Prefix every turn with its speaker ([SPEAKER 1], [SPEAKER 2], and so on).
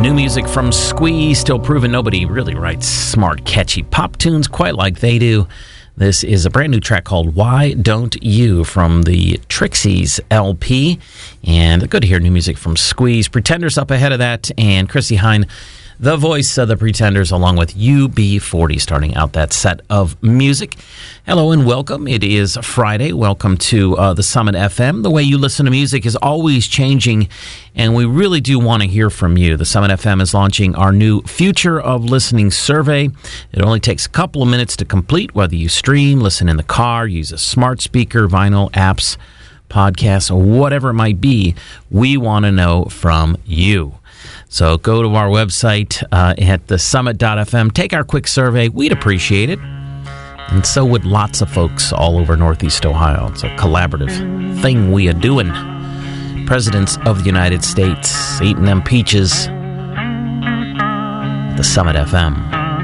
[SPEAKER 1] New music from Squeeze, still proving nobody really writes smart, catchy pop tunes quite like they do. This is a brand new track called Why Don't You from the Trixies LP. And good to hear new music from Squeeze. Pretenders up ahead of that, and Chrissie Hynde, the voice of the Pretenders, along with UB40, starting out that set of music. Hello and welcome. It is Friday. Welcome to the Summit FM. The way you listen to music is always changing, and we really do want to hear from you. The Summit FM is launching our new Future of Listening survey. It only takes a couple of minutes to complete, whether you stream, listen in the car, use a smart speaker, vinyl, apps, podcasts, or whatever it might be. We want to know from you. So go to our website at thesummit.fm. Take our quick survey. We'd appreciate it. And so would lots of folks all over Northeast Ohio. It's a collaborative thing we are doing. Presidents of the United States eating them peaches. The Summit FM.